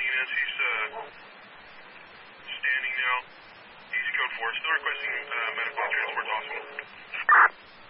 Martinez. He's standing now. He's code 4. Still requesting medical transport to hospital.